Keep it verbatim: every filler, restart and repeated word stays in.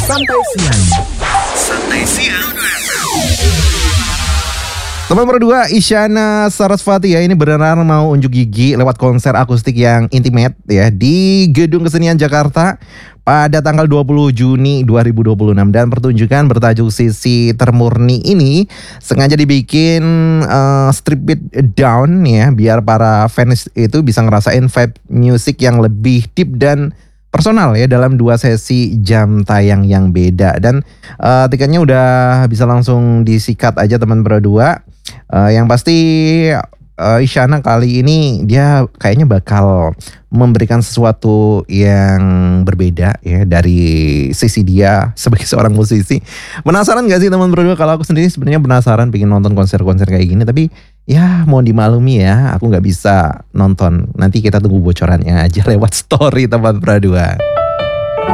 Santai Siang. Santai Siang. Teman berdua, Isyana Sarasvati ya, ini beneran mau unjuk gigi lewat konser akustik yang intimate ya di Gedung Kesenian Jakarta pada tanggal dua puluh Juni dua ribu dua puluh enam, dan pertunjukan bertajuk Sisi Termurni ini sengaja dibikin uh, strip it down ya, biar para fans itu bisa ngerasain vibe musik yang lebih deep dan personal ya dalam dua sesi jam tayang yang beda. Dan uh, tiketnya udah bisa langsung disikat aja teman berdua. Uh, yang pasti uh, Isyana kali ini dia kayaknya bakal memberikan sesuatu yang berbeda ya dari sisi dia sebagai seorang musisi. Penasaran gak sih teman berdua? Kalau aku sendiri sebenarnya penasaran pengen nonton konser-konser kayak gini, tapi ya mohon dimaklumi ya, aku gak bisa nonton. Nanti kita tunggu bocorannya aja lewat story teman berdua.